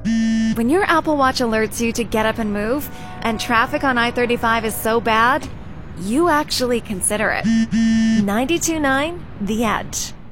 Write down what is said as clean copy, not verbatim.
When your Apple Watch alerts you to get up and move, and traffic on I-35 is so bad, you actually consider it. 92.9 The Edge.